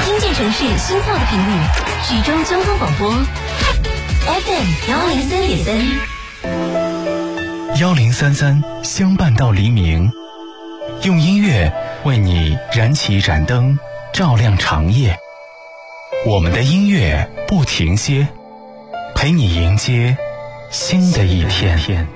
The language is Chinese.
听见城市心跳的频率，徐州交通广播 FM103.3，1033相伴到黎明，用音乐为你燃起一盏灯，照亮长夜。我们的音乐不停歇，陪你迎接新的一天。